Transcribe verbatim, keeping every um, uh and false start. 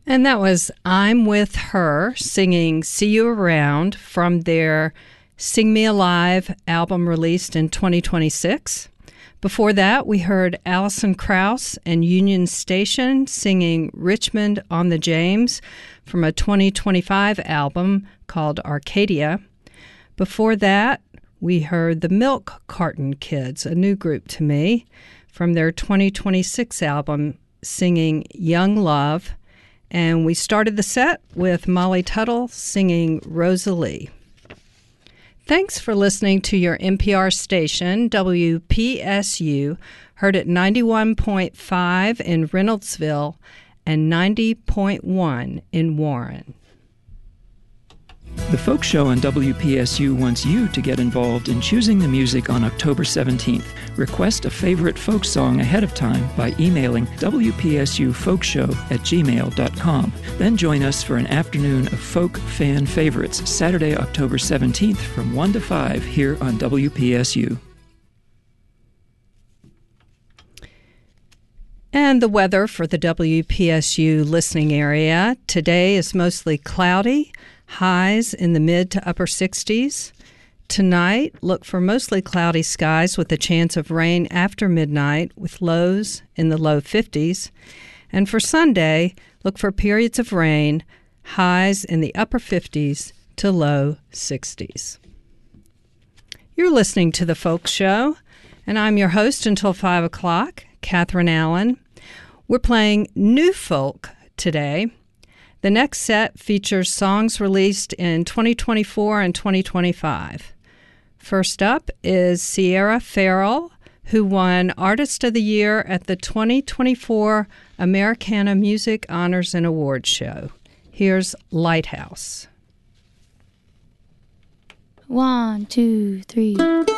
And that was I'm With Her singing See You Around from their Sing Me Alive album released in twenty twenty-six. Before that, we heard Alison Krauss and Union Station singing Richmond on the James from a twenty twenty-five album called Arcadia. Before that, we heard the Milk Carton Kids, a new group to me, from their twenty twenty-six album singing Young Love. And we started the set with Molly Tuttle singing Rosalie. Thanks for listening to your N P R station, W P S U, heard at ninety-one point five in Reynoldsville and ninety point one in Warren. The Folk Show on W P S U wants you to get involved in choosing the music on October seventeenth. Request a favorite folk song ahead of time by emailing W P S U folkshow at gmail dot com. Then join us for an afternoon of folk fan favorites, Saturday, October seventeenth from one to five here on W P S U. And the weather for the W P S U listening area. Today is mostly cloudy. Highs in the mid to upper sixties. Tonight, look for mostly cloudy skies with a chance of rain after midnight with lows in the low fifties. And for Sunday, look for periods of rain, highs in the upper fifties to low sixties. You're listening to The Folk Show, and I'm your host until five o'clock, Catherine Allen. We're playing new folk today. The next set features songs released in twenty twenty-four and twenty twenty-five. First up is Sierra Farrell, who won Artist of the Year at the twenty twenty-four Americana Music Honors and Awards Show. Here's Lighthouse. One, two, three.